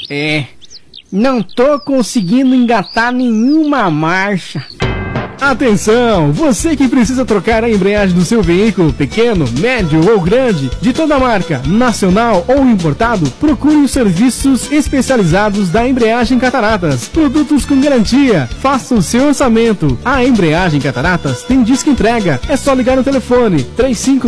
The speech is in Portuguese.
Não tô conseguindo engatar nenhuma marcha. Atenção! Você que precisa trocar a embreagem do seu veículo, pequeno, médio ou grande, de toda marca, nacional ou importado, procure os serviços especializados da Embreagem Cataratas. Produtos com garantia. Faça o seu orçamento. A Embreagem Cataratas tem disco entrega. É só ligar no telefone 35